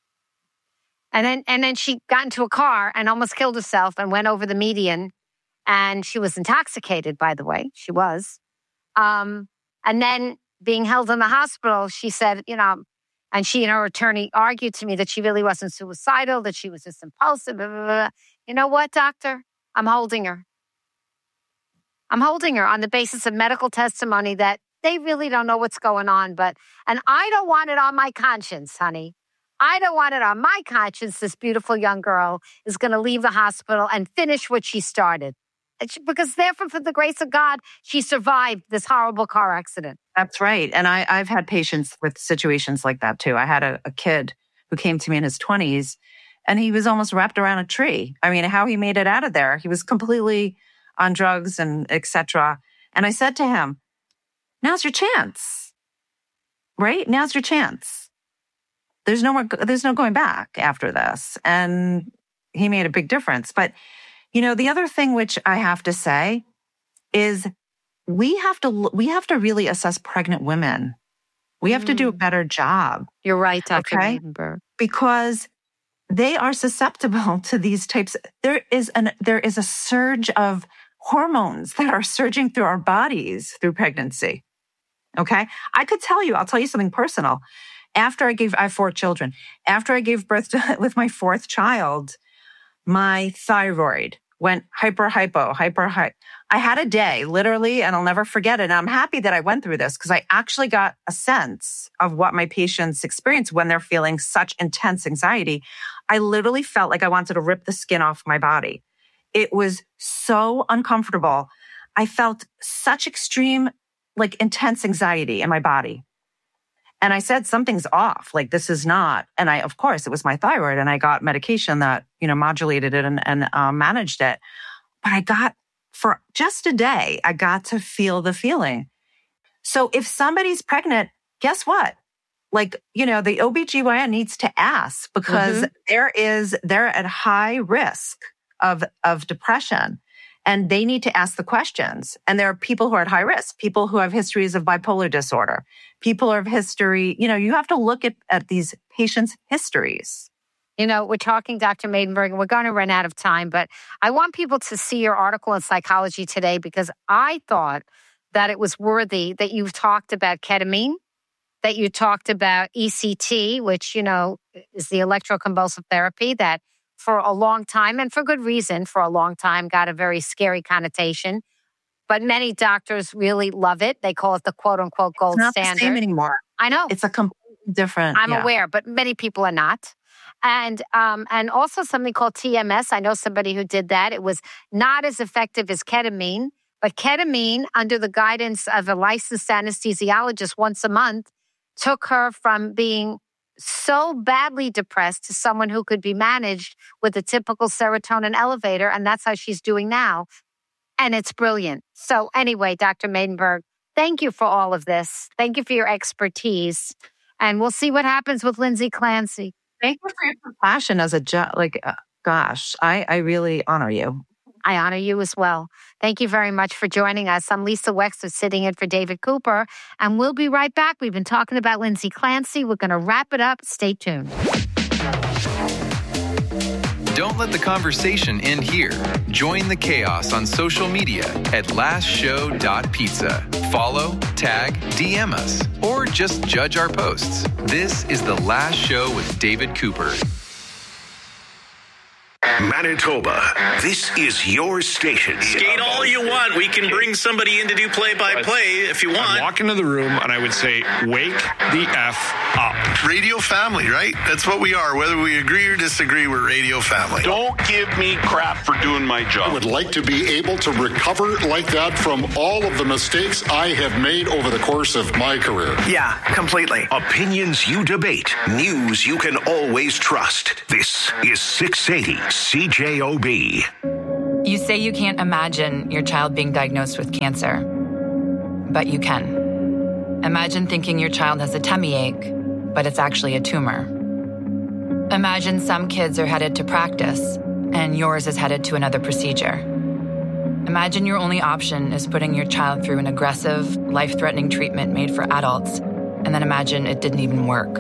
And then, and then she got into a car and almost killed herself and went over the median. And she was intoxicated, by the way. She was. Um, and then being held in the hospital, she said, you know, and she and her attorney argued to me that she really wasn't suicidal, that she was just impulsive. Blah, blah, blah. You know what, doctor? I'm holding her. I'm holding her on the basis of medical testimony that they really don't know what's going on. But, and I don't want it on my conscience, honey. I don't want it on my conscience. This beautiful young girl is going to leave the hospital and finish what she started. Because therefore, for the grace of God, she survived this horrible car accident. That's right. And I, I've had patients with situations like that too. I had a, a kid who came to me in his twenties and he was almost wrapped around a tree. I mean, how he made it out of there. He was completely on drugs and et cetera. And I said to him, now's your chance, right? Now's your chance. There's no more, there's no going back after this. And he made a big difference. But you know, the other thing which I have to say is we have to we have to really assess pregnant women. We have mm. to do a better job. You're right, Doctor Okay? Maidenberg. Because they are susceptible to these types. There is an there is a surge of hormones that are surging through our bodies through pregnancy. Okay? I could tell you, I'll tell you something personal. After I gave I have four children. After I gave birth to with my fourth child, my thyroid went hyper, hypo, hyper, hypo. I had a day, literally, and I'll never forget it. And I'm happy that I went through this because I actually got a sense of what my patients experience when they're feeling such intense anxiety. I literally felt like I wanted to rip the skin off my body. It was so uncomfortable. I felt such extreme, like intense anxiety in my body. And I said, something's off. Like, this is not. And I, of course, it was my thyroid and I got medication that, you know, modulated it and, and uh, managed it. But I got, for just a day, I got to feel the feeling. So if somebody's pregnant, guess what? Like, you know, the O B G Y N needs to ask because mm-hmm. there is, they're at high risk of, of depression. And they need to ask the questions. And there are people who are at high risk, people who have histories of bipolar disorder, people who have history. You know, you have to look at, at these patients' histories. You know, we're talking, Doctor Maidenberg, and we're going to run out of time, but I want people to see your article in Psychology Today because I thought that it was worthy that you've talked about ketamine, that you talked about E C T, which, you know, is the electroconvulsive therapy that for a long time, and for good reason, for a long time, got a very scary connotation. But many doctors really love it. They call it the quote-unquote gold it's not standard. The same anymore. I know. It's a completely different. I'm yeah. aware, but many people are not. And um, and also something called T M S. I know somebody who did that. It was not as effective as ketamine, but ketamine, under the guidance of a licensed anesthesiologist once a month, took her from being so badly depressed to someone who could be managed with a typical serotonin elevator. And that's how she's doing now. And it's brilliant. So anyway, Doctor Maidenberg, thank you for all of this. Thank you for your expertise. And we'll see what happens with Lindsay Clancy. Thank you for your compassion as a judge. Like, uh, gosh, I, I really honor you. I honor you as well. Thank you very much for joining us. I'm Lisa Wexler, sitting in for David Cooper, and we'll be right back. We've been talking about Lindsay Clancy. We're going to wrap it up. Stay tuned. Don't let the conversation end here. Join the chaos on social media at last show dot pizza. Follow, tag, D M us, or just judge our posts. This is The Last Show with David Cooper. Manitoba, this is your station. Skate all you want. We can bring somebody in to do play-by-play if you want. I'd walk into the room and I would say, wake the F up. Radio family, right? That's what we are. Whether we agree or disagree, we're radio family. Don't give me crap for doing my job. I would like to be able to recover like that from all of the mistakes I have made over the course of my career. Yeah, completely. Opinions you debate. News you can always trust. This is six eighty C J O B. You say you can't imagine your child being diagnosed with cancer, but you can. Imagine thinking your child has a tummy ache, but it's actually a tumor. Imagine some kids are headed to practice, and yours is headed to another procedure. Imagine your only option is putting your child through an aggressive, life-threatening treatment made for adults, and then imagine it didn't even work.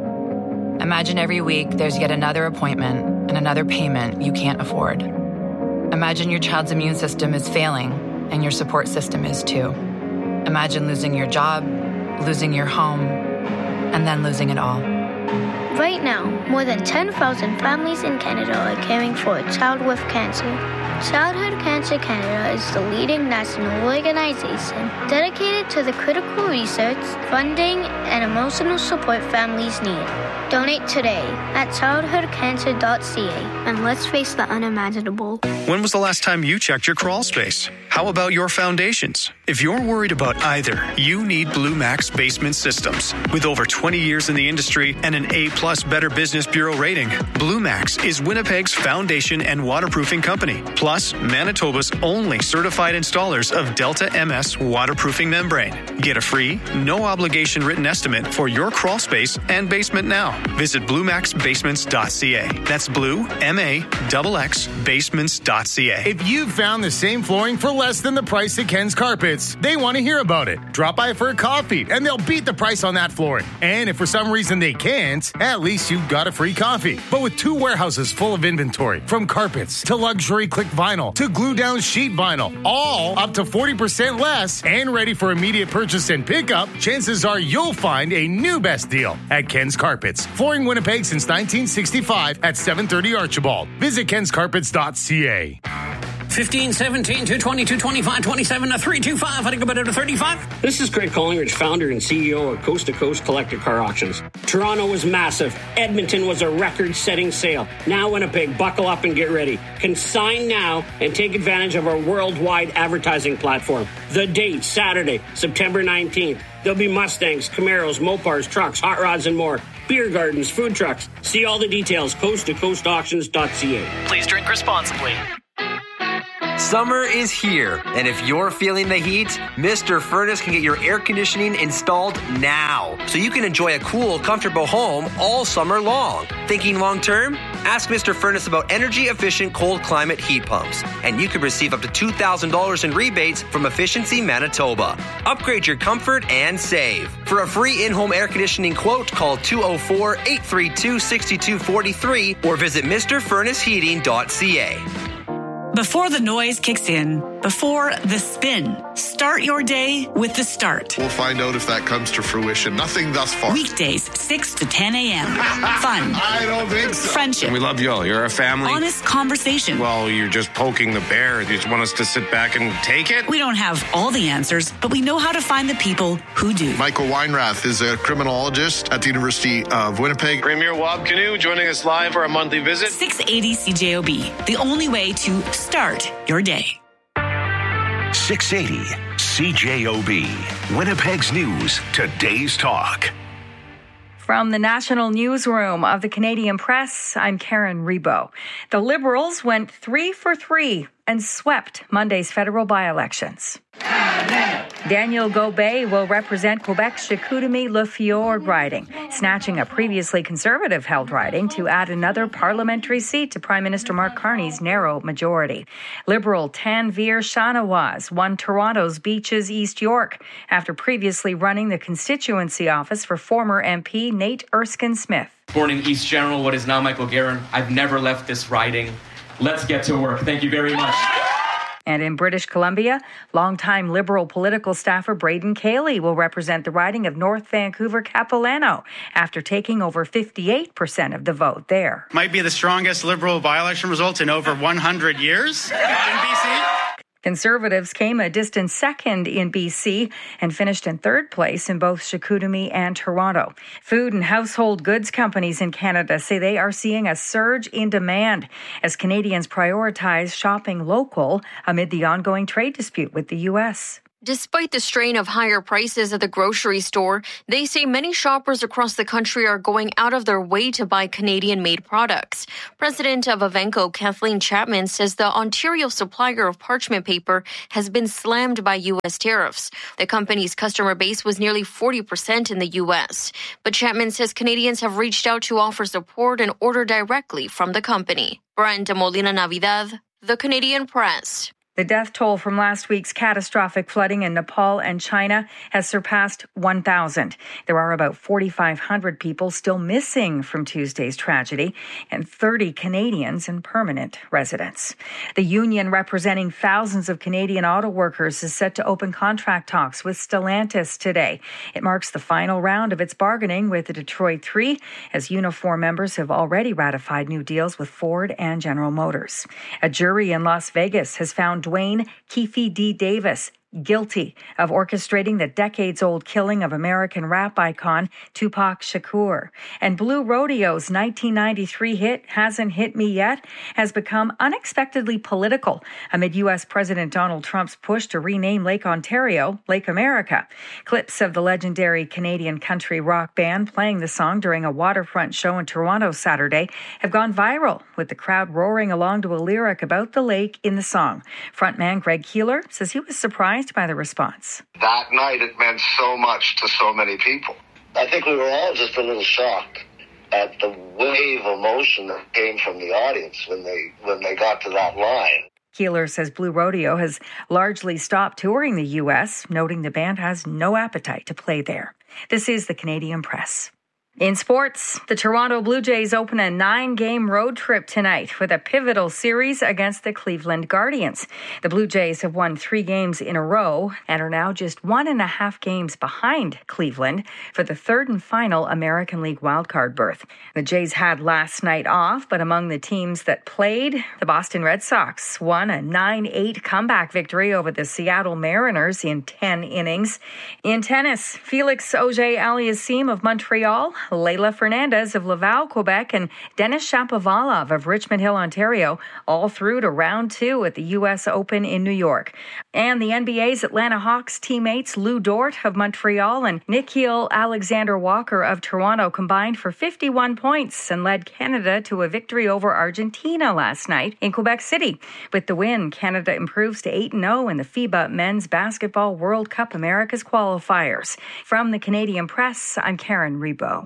Imagine every week there's yet another appointment and another payment you can't afford. Imagine your child's immune system is failing, and your support system is too. Imagine losing your job, losing your home, and then losing it all. Right now, more than ten thousand families in Canada are caring for a child with cancer. Childhood Cancer Canada is the leading national organization dedicated to the critical research, funding, and emotional support families need. Donate today at childhood cancer dot c a and let's face the unimaginable. When was the last time you checked your crawl space? How about your foundations? If you're worried about either, you need Blue Max Basement Systems. With over twenty years in the industry and an A-plus Better Business Bureau rating, Blue Max is Winnipeg's foundation and waterproofing company, plus Manitoba's only certified installers of Delta M S waterproofing membrane. Get a free, no-obligation written estimate for your crawl space and basement now. Visit blue max basements dot c a. That's blue, M A X X, basements dot c a. If you've found the same flooring for less than the price at Ken's Carpets, they want to hear about it. Drop by for a coffee, and they'll beat the price on that flooring. And if for some reason they can't, at least you've got a free coffee. But with two warehouses full of inventory, from carpets to luxury click vinyl to glue-down sheet vinyl, all up to forty percent less and ready for immediate purchase and pickup, chances are you'll find a new best deal at Ken's Carpets. Flooring Winnipeg since nineteen sixty-five at seven thirty Archibald. Visit kens carpets dot c a. fifteen, seventeen, two twenty, two twenty-five, twenty-seven, three two five. I think about it to thirty-five. This is Greg Collingridge, founder and C E O of Coast to Coast Collector Car Auctions. Toronto was massive. Edmonton was a record-setting sale. Now Winnipeg, buckle up and get ready. Consign now and take advantage of our worldwide advertising platform. The date, Saturday, September nineteenth. There'll be Mustangs, Camaros, Mopars, trucks, hot rods, and more. Beer gardens, food trucks. See all the details, coast to coast auctions dot c a. Please drink responsibly. Summer is here, and if you're feeling the heat, Mister Furnace can get your air conditioning installed now, so you can enjoy a cool, comfortable home all summer long. Thinking long term? Ask Mister Furnace about energy-efficient cold climate heat pumps, and you could receive up to two thousand dollars in rebates from Efficiency Manitoba. Upgrade your comfort and save. For a free in-home air conditioning quote, call two oh four, eight three two, six two four three or visit mister furnace heating dot c a. Before the noise kicks in, before the spin, start your day with The Start. We'll find out if that comes to fruition. Nothing thus far. Weekdays, six to ten a.m. Fun. I don't think so. Friendship. We love you all. You're a family. Honest conversation. Well, you're just poking the bear. You just want us to sit back and take it? We don't have all the answers, but we know how to find the people who do. Michael Weinrath is a criminologist at the University of Winnipeg. Premier Wab Canoe joining us live for a monthly visit. six eighty C J O B, the only way to start your day. six eighty C J O B, Winnipeg's News, today's talk. From the National Newsroom of the Canadian Press, I'm Karen Rebo. The Liberals went three for three and swept Monday's federal by-elections. Daniel Gobet will represent Quebec's Chicoutimi-Le Fjord riding, snatching a previously Conservative-held riding to add another parliamentary seat to Prime Minister Mark Carney's narrow majority. Liberal Tanvir Shanawaz won Toronto's Beaches East York after previously running the constituency office for former M P Nate Erskine-Smith. Born in East General, what is now Michael Guerin, I've never left this riding. Let's get to work. Thank you very much. And in British Columbia, longtime Liberal political staffer Braden Cayley will represent the riding of North Vancouver-Capilano after taking over fifty-eight percent of the vote there. Might be the strongest Liberal by-election results in over one hundred years in B C. Conservatives came a distant second in B C and finished in third place in both Chicoutimi and Toronto. Food and household goods companies in Canada say they are seeing a surge in demand as Canadians prioritize shopping local amid the ongoing trade dispute with the U S. Despite the strain of higher prices at the grocery store, they say many shoppers across the country are going out of their way to buy Canadian-made products. President of Avenco, Kathleen Chapman, says the Ontario supplier of parchment paper has been slammed by U S tariffs. The company's customer base was nearly forty percent in the U S. But Chapman says Canadians have reached out to offer support and order directly from the company. Brenda Molina Navidad, The Canadian Press. The death toll from last week's catastrophic flooding in Nepal and China has surpassed one thousand. There are about forty-five hundred people still missing from Tuesday's tragedy and thirty Canadians in permanent residence. The union representing thousands of Canadian auto workers is set to open contract talks with Stellantis today. It marks the final round of its bargaining with the Detroit Three, as Unifor members have already ratified new deals with Ford and General Motors. A jury in Las Vegas has found Dwayne Keefe D. Davis guilty of orchestrating the decades-old killing of American rap icon Tupac Shakur. And Blue Rodeo's nineteen ninety-three hit, Hasn't Hit Me Yet, has become unexpectedly political amid U S. President Donald Trump's push to rename Lake Ontario Lake America. Clips of the legendary Canadian country rock band playing the song during a waterfront show in Toronto Saturday have gone viral, with the crowd roaring along to a lyric about the lake in the song. Frontman Greg Keeler says he was surprised by the response. That night, it meant so much to so many people. I think we were all just a little shocked at the wave of emotion that came from the audience when they when they got to that line. Keeler says Blue Rodeo has largely stopped touring the U S, noting the band has no appetite to play there. This is the Canadian Press. In sports, the Toronto Blue Jays open a nine-game road trip tonight with a pivotal series against the Cleveland Guardians. The Blue Jays have won three games in a row and are now just one and a half games behind Cleveland for the third and final American League wildcard berth. The Jays had last night off, but among the teams that played, the Boston Red Sox won a nine eight comeback victory over the Seattle Mariners in ten innings. In tennis, Felix Auger-Aliassime of Montreal, Leila Fernandez of Laval, Quebec, and Denis Shapovalov of Richmond Hill, Ontario, all through to round two at the U S Open in New York. And the N B A's Atlanta Hawks teammates Lou Dort of Montreal and Nickeil Alexander-Walker of Toronto combined for fifty-one points and led Canada to a victory over Argentina last night in Quebec City. With the win, Canada improves to eight and oh in the FIBA Men's Basketball World Cup Americas qualifiers. From the Canadian Press, I'm Karen Rebo.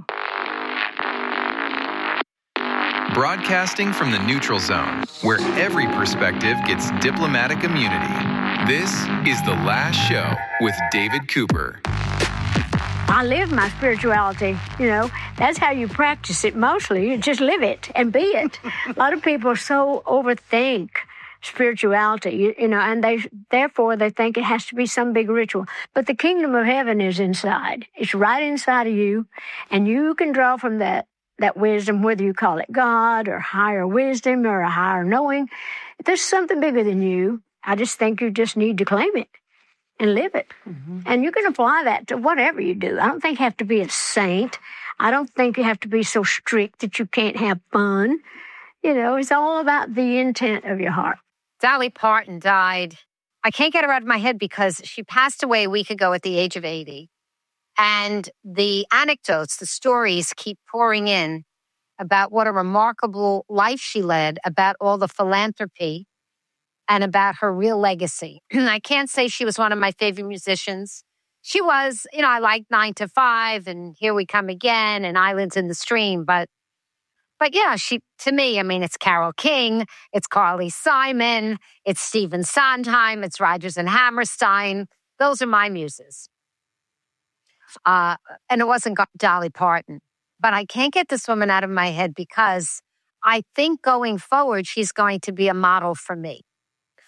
Broadcasting from the neutral zone, where every perspective gets diplomatic immunity. This is The Last Show with David Cooper. I live my spirituality, you know. That's how you practice it mostly. You just live it and be it. A lot of people so overthink spirituality, you, you know, and they therefore they think it has to be some big ritual. But the kingdom of heaven is inside. It's right inside of you, and you can draw from that that wisdom, whether you call it God or higher wisdom or a higher knowing. There's something bigger than you. I just think you just need to claim it and live it. Mm-hmm. And you can apply that to whatever you do. I don't think you have to be a saint. I don't think you have to be so strict that you can't have fun. You know, it's all about the intent of your heart. Dolly Parton died. I can't get her out of my head because she passed away a week ago at the age of eighty. And the anecdotes, the stories keep pouring in about what a remarkable life she led, about all the philanthropy, and about her real legacy. I can't say she was one of my favorite musicians. She was, you know, I liked Nine to Five and Here We Come Again and Islands in the Stream. But, but yeah, she, to me, I mean, it's Carole King, it's Carly Simon, it's Stephen Sondheim, it's Rodgers and Hammerstein. Those are my muses. Uh, and it wasn't Dolly Parton. But I can't get this woman out of my head because I think going forward, she's going to be a model for me.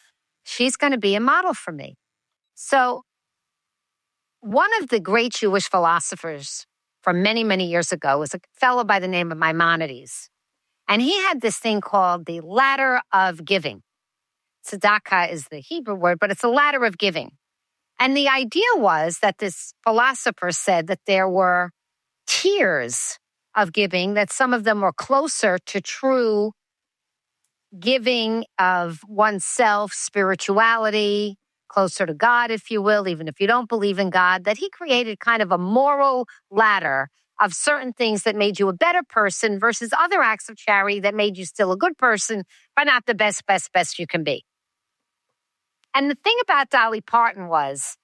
she's going to be a model for me. So one of the great Jewish philosophers from many, many years ago was a fellow by the name of Maimonides. And he had this thing called the ladder of giving. Tzedakah is the Hebrew word, but it's a ladder of giving. And the idea was that this philosopher said that there were tiers of giving, that some of them were closer to true giving of oneself, spirituality, closer to God, if you will, even if you don't believe in God, that he created kind of a moral ladder of certain things that made you a better person versus other acts of charity that made you still a good person, but not the best, best, best you can be. And the thing about Dolly Parton was